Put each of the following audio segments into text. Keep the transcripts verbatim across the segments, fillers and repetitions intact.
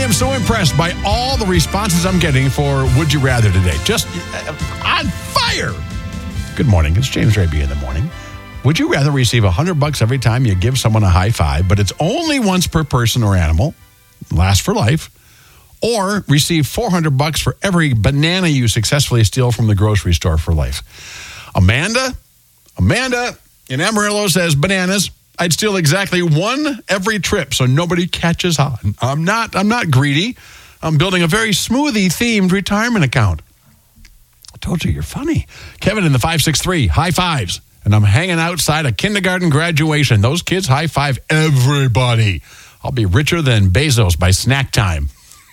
am so impressed by all the responses I'm getting for Would You Rather today. Just uh, on fire. Good morning. It's James Raby in the morning. Would you rather receive one hundred bucks every time you give someone a high five, but it's only once per person or animal, lasts for life, or receive four hundred bucks for every banana you successfully steal from the grocery store for life? Amanda, Amanda in Amarillo says bananas. I'd steal exactly one every trip so nobody catches on. I'm not, I'm not greedy. I'm building a very smoothie-themed retirement account. I told you, you're funny. Kevin in the five six three, high fives. And I'm hanging outside a kindergarten graduation. Those kids high five everybody. I'll be richer than Bezos by snack time.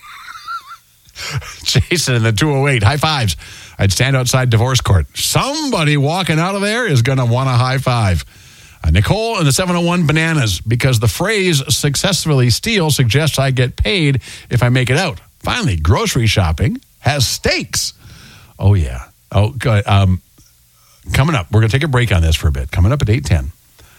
Jason in the two oh eight, high fives. I'd stand outside divorce court. Somebody walking out of there is going to want a high five. Uh, Nicole in the seven oh one, bananas, because the phrase successfully steal suggests I get paid if I make it out. Finally, grocery shopping has stakes. Oh, yeah. Oh, good. Um, coming up, we're going to take a break on this for a bit. Coming up at eight ten,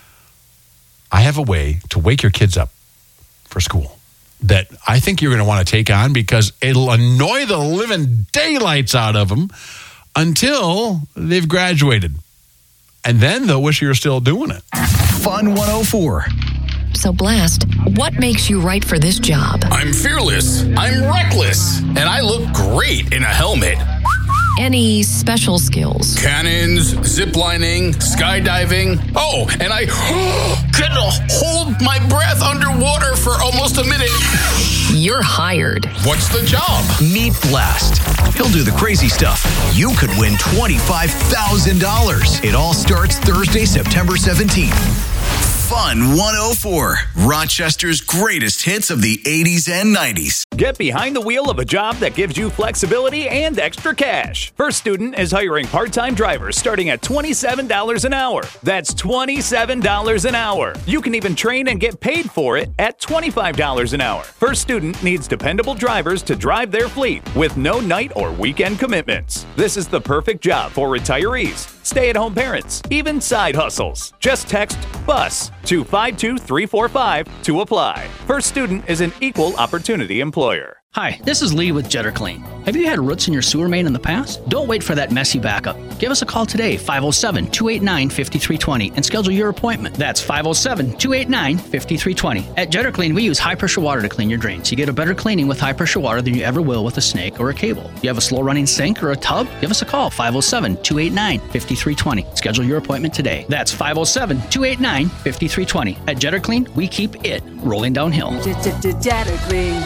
I have a way to wake your kids up for school that I think you're going to want to take on because it'll annoy the living daylights out of them until they've graduated. And then they'll wish you were still doing it. Fun one oh four. So, Blast, what makes you right for this job? I'm fearless, I'm reckless, and I look great in a helmet. Any special skills? Cannons, ziplining, skydiving. Oh, and I can hold my breath underwater for almost a minute. You're hired. What's the job? Meet Blast. He'll do the crazy stuff. You could win twenty-five thousand dollars. It all starts Thursday, September seventeenth. Fun one oh four. Rochester's greatest hits of the eighties and nineties. Get behind the wheel of a job that gives you flexibility and extra cash. First Student is hiring part-time drivers starting at twenty-seven dollars an hour. That's twenty-seven dollars an hour. You can even train and get paid for it at twenty-five dollars an hour. First Student needs dependable drivers to drive their fleet with no night or weekend commitments. This is the perfect job for retirees, stay-at-home parents, even side hustles. Just text BUS to five two three four five to apply. First Student is an equal opportunity employer. Hi, this is Lee with Jetter Clean. Have you had roots in your sewer main in the past? Don't wait for that messy backup. Give us a call today, five oh seven, two eight nine, five three two zero, and schedule your appointment. That's five oh seven, two eight nine, five three two zero. At Jetter Clean, we use high-pressure water to clean your drains. You get a better cleaning with high-pressure water than you ever will with a snake or a cable. You have a slow-running sink or a tub? Give us a call, five oh seven, two eight nine, five three two zero. Schedule your appointment today. That's five oh seven, two eight nine, five three two zero. At Jetter Clean, we keep it rolling downhill. Jetter Clean.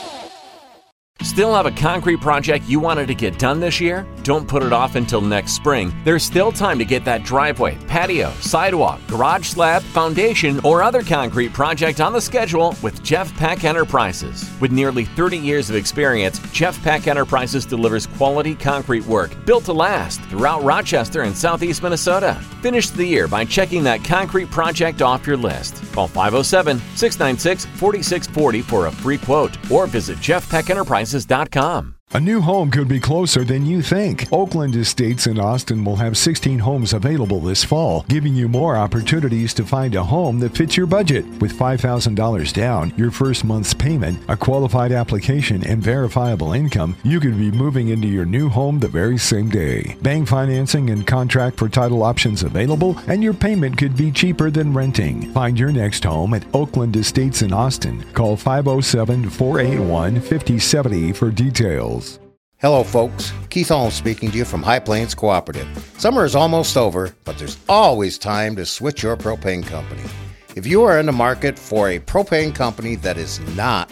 Still have a concrete project you wanted to get done this year? Don't put it off until next spring. There's still time to get that driveway, patio, sidewalk, garage slab, foundation, or other concrete project on the schedule with Jeff Peck Enterprises. With nearly thirty years of experience, Jeff Peck Enterprises delivers quality concrete work built to last throughout Rochester and southeast Minnesota. Finish the year by checking that concrete project off your list. Call five oh seven, six nine six, four six four zero for a free quote or visit jeff peck enterprises dot com. A new home could be closer than you think. Oakland Estates in Austin will have sixteen homes available this fall, giving you more opportunities to find a home that fits your budget. With five thousand dollars down, your first month's payment, a qualified application, and verifiable income, you could be moving into your new home the very same day. Bank financing and contract for title options available, and your payment could be cheaper than renting. Find your next home at Oakland Estates in Austin. Call five oh seven, four eight one, five oh seven oh for details. Hello, folks. Keith Holmes speaking to you from High Plains Cooperative. Summer is almost over, but there's always time to switch your propane company. If you are in the market for a propane company that is not